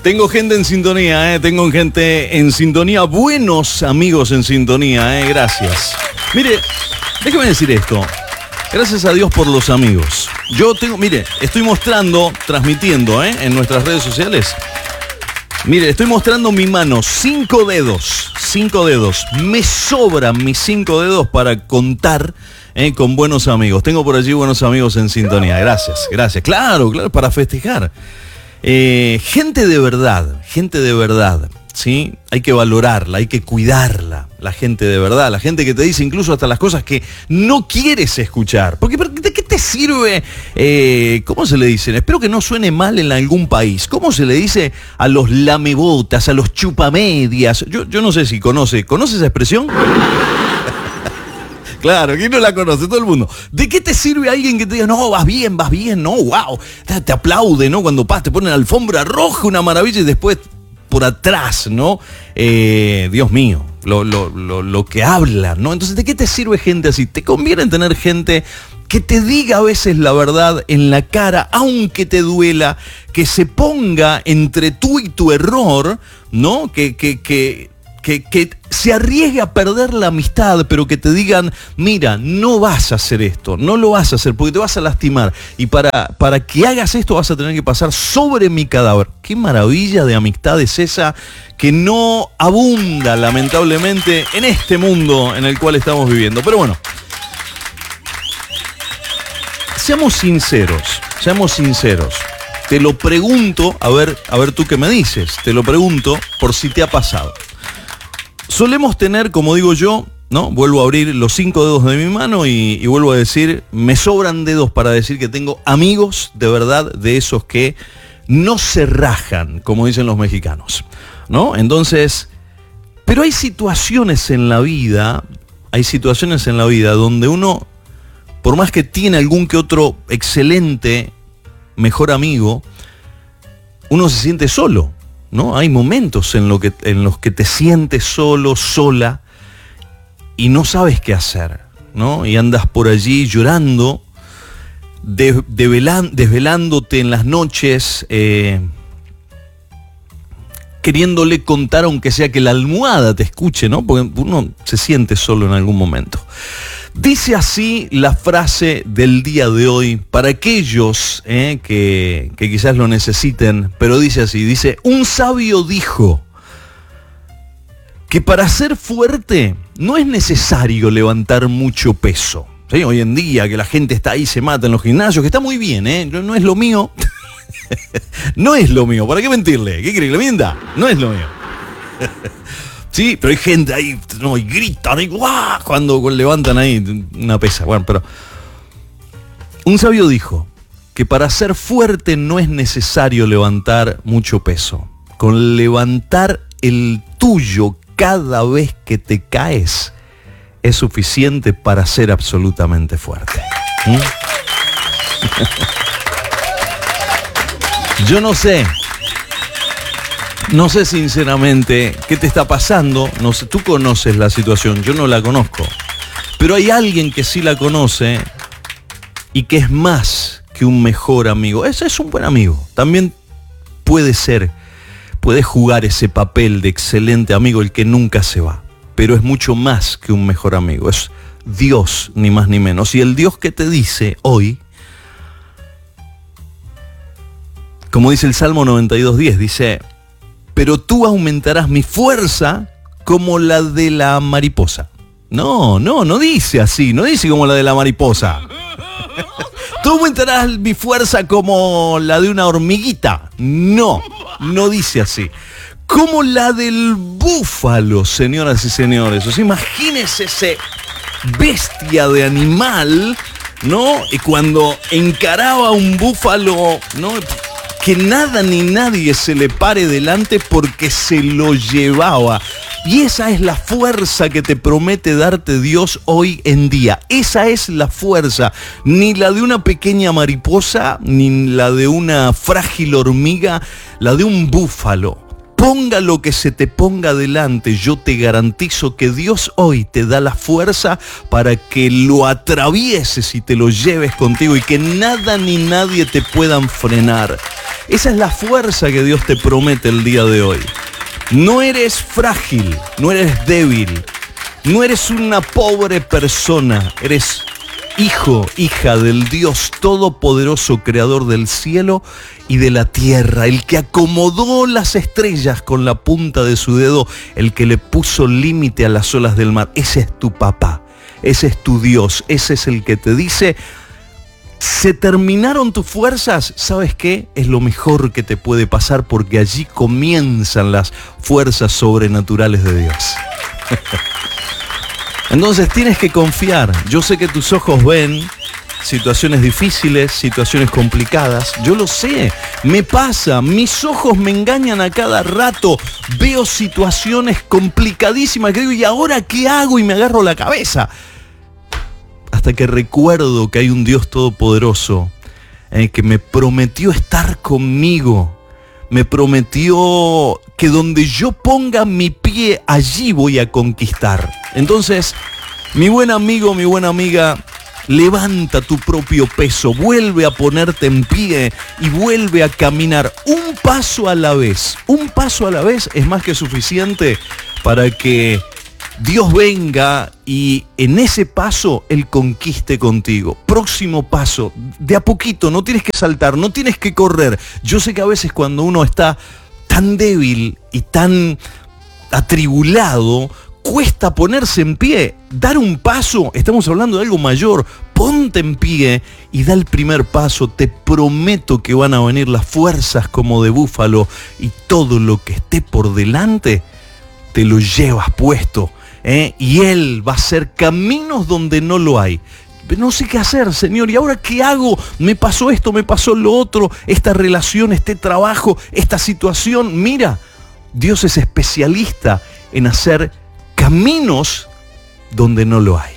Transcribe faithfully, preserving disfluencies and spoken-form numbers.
Tengo gente en sintonía, ¿eh? Tengo gente en sintonía, buenos amigos en sintonía, ¿eh? Gracias. Mire, déjeme decir esto. Gracias a Dios por los amigos. Yo tengo, mire, estoy mostrando, transmitiendo, ¿eh? En nuestras redes sociales. Mire, estoy mostrando mi mano, cinco dedos, cinco dedos. Me sobran mis cinco dedos para contar eh, con buenos amigos. Tengo por allí buenos amigos en sintonía. Gracias, gracias. Claro, claro, para festejar. Eh, gente de verdad, gente de verdad, ¿sí? Hay que valorarla, hay que cuidarla, la gente de verdad, la gente que te dice incluso hasta las cosas que no quieres escuchar. Porque ¿de qué te sirve? Eh, ¿Cómo se le dice? Espero que no suene mal en algún país. ¿Cómo se le dice a los lamebotas, a los chupamedias? Yo, yo no sé si conoce, ¿conoce esa expresión? Claro, ¿quién no la conoce? Todo el mundo. ¿De qué te sirve alguien que te diga, no, vas bien, vas bien, no, wow? Te, te aplaude, ¿no? Cuando pas, te ponen la alfombra roja, una maravilla, y después por atrás, ¿no? Eh, Dios mío, lo, lo, lo, lo que habla, ¿no? Entonces, ¿de qué te sirve gente así? Te conviene tener gente que te diga a veces la verdad en la cara, aunque te duela, que se ponga entre tú y tu error, ¿no? Que, que, que, que, que se arriesgue a perder la amistad, pero que te digan, mira, no vas a hacer esto, no lo vas a hacer porque te vas a lastimar. Y para, para que hagas esto vas a tener que pasar sobre mi cadáver. Qué maravilla de amistad es esa que no abunda, lamentablemente, en este mundo en el cual estamos viviendo. Pero bueno, seamos sinceros, seamos sinceros. Te lo pregunto, a ver, a ver tú qué me dices. Te lo pregunto por si te ha pasado. Solemos tener, como digo yo, ¿no? Vuelvo a abrir los cinco dedos de mi mano y, y vuelvo a decir, me sobran dedos para decir que tengo amigos de verdad, de esos que no se rajan, como dicen los mexicanos, ¿no? Entonces, pero hay situaciones en la vida, hay situaciones en la vida donde uno, por más que tiene algún que otro excelente, mejor amigo, uno se siente solo, ¿no? Hay momentos en, lo que, en los que te sientes solo, sola, y no sabes qué hacer, ¿no? Y andas por allí llorando, de, develan, desvelándote en las noches, eh, queriéndole contar, aunque sea que la almohada te escuche, ¿no? Porque uno se siente solo en algún momento. Dice así la frase del día de hoy, para aquellos eh, que, que quizás lo necesiten, pero dice así, dice, un sabio dijo que para ser fuerte no es necesario levantar mucho peso. ¿Sí? Hoy en día que la gente está ahí, se mata en los gimnasios, que está muy bien, ¿eh? No, no es lo mío, no es lo mío, ¿para qué mentirle? ¿Qué quiere que le mienta? No es lo mío. Sí, pero hay gente ahí, no, y gritan, y ¡guau! Cuando levantan ahí una pesa. Bueno, pero un sabio dijo que para ser fuerte no es necesario levantar mucho peso. Con levantar el tuyo cada vez que te caes es suficiente para ser absolutamente fuerte. ¿Mm? Yo no sé. No sé sinceramente qué te está pasando, no sé, tú conoces la situación, yo no la conozco, pero hay alguien que sí la conoce y que es más que un mejor amigo. Ese es un buen amigo, también puede ser, puede jugar ese papel de excelente amigo, el que nunca se va, pero es mucho más que un mejor amigo, es Dios, ni más ni menos. Y el Dios que te dice hoy, como dice el Salmo noventa y dos diez, dice, pero tú aumentarás mi fuerza como la de la mariposa. No, no, no dice así, no dice como la de la mariposa. Tú aumentarás mi fuerza como la de una hormiguita. No, no dice así. Como la del búfalo, señoras y señores. O sea, imagínense ese bestia de animal, ¿no? Y cuando encaraba a un búfalo, ¿no? Que nada ni nadie se le pare delante porque se lo llevaba. Y esa es la fuerza que te promete darte Dios hoy en día. Esa es la fuerza. Ni la de una pequeña mariposa, ni la de una frágil hormiga, la de un búfalo. ponga lo que se te ponga delante, yo te garantizo que Dios hoy te da la fuerza para que lo atravieses y te lo lleves contigo y que nada ni nadie te puedan frenar. Esa es la fuerza que Dios te promete el día de hoy. No eres frágil, no eres débil, no eres una pobre persona, eres hijo, hija del Dios Todopoderoso, creador del cielo y de la tierra, el que acomodó las estrellas con la punta de su dedo, el que le puso límite a las olas del mar. Ese es tu papá, ese es tu Dios, ese es el que te dice: ¿se terminaron tus fuerzas? ¿Sabes qué? Es lo mejor que te puede pasar, porque allí comienzan las fuerzas sobrenaturales de Dios. Entonces tienes que confiar. Yo sé que tus ojos ven situaciones difíciles, situaciones complicadas. Yo lo sé, me pasa, mis ojos me engañan a cada rato. Veo situaciones complicadísimas que digo, ¿y ahora qué hago? Y me agarro la cabeza. Hasta que recuerdo que hay un Dios todopoderoso eh, que me prometió estar conmigo. Me prometió que donde yo ponga mi pie, allí voy a conquistar. Entonces, mi buen amigo, mi buena amiga, levanta tu propio peso, vuelve a ponerte en pie y vuelve a caminar un paso a la vez. Un paso a la vez es más que suficiente para que Dios venga y en ese paso Él conquiste contigo. Próximo paso, de a poquito, no tienes que saltar, no tienes que correr. Yo sé que a veces cuando uno está tan débil y tan atribulado, cuesta ponerse en pie, dar un paso. Estamos hablando de algo mayor. Ponte en pie y da el primer paso. Te prometo que van a venir las fuerzas como de búfalo y todo lo que esté por delante te lo llevas puesto. ¿Eh? Y Él va a hacer caminos donde no lo hay. No sé qué hacer, Señor, ¿y ahora qué hago? Me pasó esto, me pasó lo otro, esta relación, este trabajo, esta situación. Mira, Dios es especialista en hacer caminos donde no lo hay.